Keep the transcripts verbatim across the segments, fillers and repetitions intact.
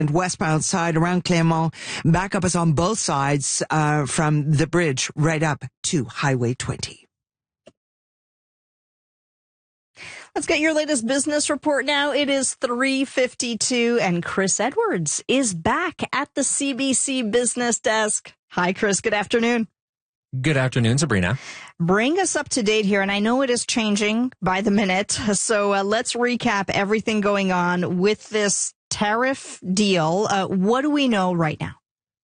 and westbound side around Clermont. Backup is on both sides uh, from the bridge right up to Highway twenty. Let's get your latest business report now. It is three fifty-two and Chris Edwards is back at the C B C Business Desk. Hi, Chris. Good afternoon. Good afternoon, Sabrina. Bring us up to date here, and I know it is changing by the minute, so uh, let's recap everything going on with this tariff deal. Uh, what do we know right now?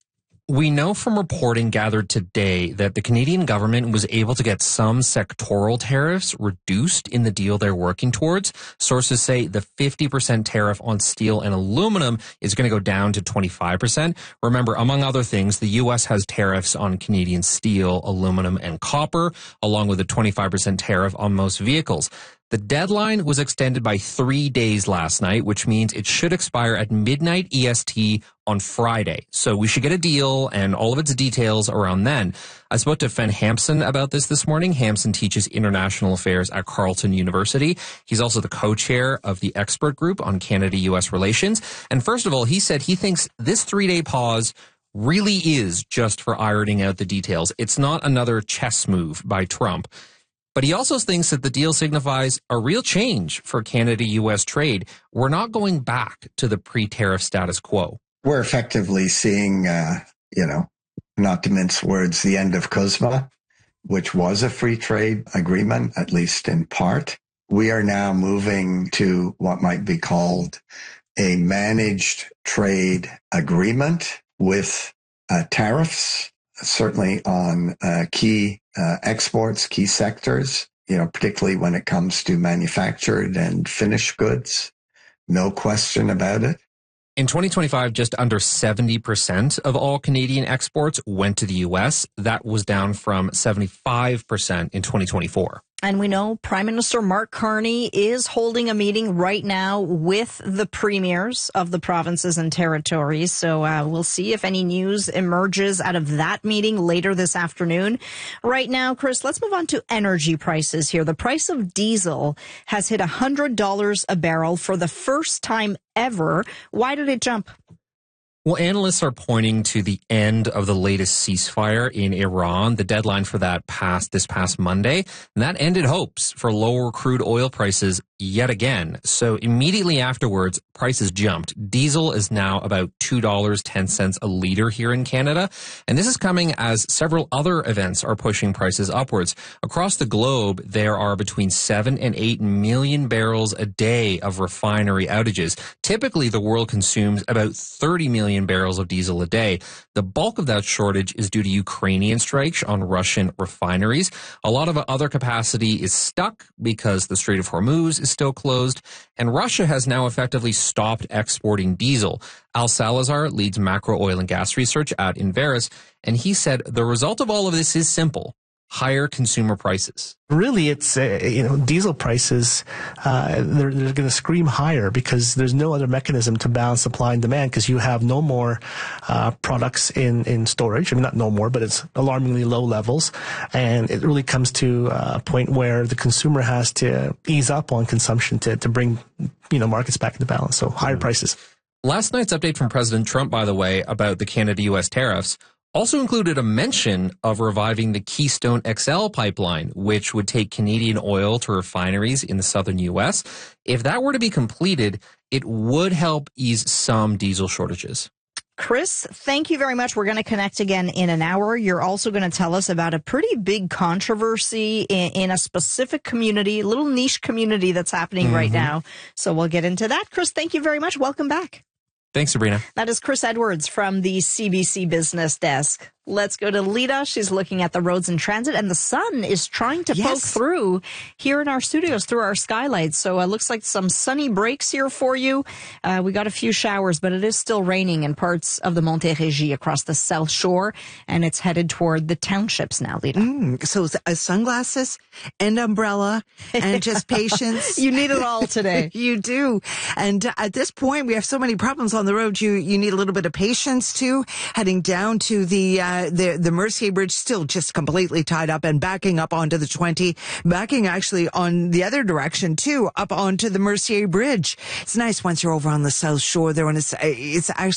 We know from reporting gathered today that the Canadian government was able to get some sectoral tariffs reduced in the deal they're working towards. Sources say the fifty percent tariff on steel and aluminum is going to go down to twenty-five percent. Remember, among other things, the U S has tariffs on Canadian steel, aluminum, and copper, along with a twenty-five percent tariff on most vehicles. The deadline was extended by three days last night, which means it should expire at midnight E S T on Friday. So we should get a deal and all of its details around then. I spoke to Fen Hampson about this this morning. Hampson teaches international affairs at Carleton University. He's also the co-chair of the expert group on Canada-U S relations. And first of all, he said he thinks this three-day pause really is just for ironing out the details. It's not another chess move by Trump. But he also thinks that the deal signifies a real change for Canada-U S trade. We're not going back to the pre-tariff status quo. We're effectively seeing, uh, you know, not to mince words, the end of CUSMA, which was a free trade agreement, at least in part. We are now moving to what might be called a managed trade agreement with uh, tariffs, certainly on uh, key uh, exports, key sectors, you know, particularly when it comes to manufactured and finished goods. No question about it. In twenty twenty-five, just under seventy percent of all Canadian exports went to the U S. That was down from seventy-five percent in twenty twenty-four. And we know Prime Minister Mark Carney is holding a meeting right now with the premiers of the provinces and territories. So uh, we'll see if any news emerges out of that meeting later this afternoon. Right now, Chris, let's move on to energy prices here. The price of diesel has hit one hundred dollars a barrel for the first time ever. Why did it jump? Well, analysts are pointing to the end of the latest ceasefire in Iran. The deadline for that passed this past Monday, and that ended hopes for lower crude oil prices yet again. So immediately afterwards, prices jumped. Diesel is now about two dollars and ten cents a liter here in Canada, and this is coming as several other events are pushing prices upwards. Across the globe, there are between seven and eight million barrels a day of refinery outages. Typically, the world consumes about thirty million barrels of diesel a day. The bulk of that shortage is due to Ukrainian strikes on Russian refineries. A lot of other capacity is stuck because the Strait of Hormuz is still closed, and Russia has now effectively stopped exporting diesel. Al Salazar leads macro oil and gas research at Inveris, and he said the result of all of this is simple: higher consumer prices. Really, it's, uh, you know, diesel prices, uh, they're, they're going to scream higher because there's no other mechanism to balance supply and demand, because you have no more uh, products in, in storage. I mean, not no more, but it's alarmingly low levels. And it really comes to a point where the consumer has to ease up on consumption to, to bring, you know, markets back into balance. So higher prices. Last night's update from President Trump, by the way, about the Canada-U S tariffs also included a mention of reviving the Keystone X L pipeline, which would take Canadian oil to refineries in the southern U S. If that were to be completed, it would help ease some diesel shortages. Chris, thank you very much. We're going to connect again in an hour. You're also going to tell us about a pretty big controversy in, in a specific community, a little niche community that's happening mm-hmm. right now. So we'll get into that. Chris, thank you very much. Welcome back. Thanks, Sabrina. That is Chris Edwards from the C B C Business Desk. Let's go to Lita. She's looking at the roads and transit, and the sun is trying to yes. poke through here in our studios through our skylights. So it uh, looks like some sunny breaks here for you. Uh, we got a few showers, but it is still raining in parts of the Montérégie across the South Shore, and it's headed toward the townships now, Lita. Mm, so uh, sunglasses and umbrella and just patience. You need it all today. You do. And uh, at this point, we have so many problems on the road. You you need a little bit of patience, too, heading down to the uh, uh, the, the Mercier Bridge still just completely tied up and backing up onto the twenty, backing actually on the other direction too, up onto the Mercier Bridge. It's nice once you're over on the South Shore there, and it's, it's actually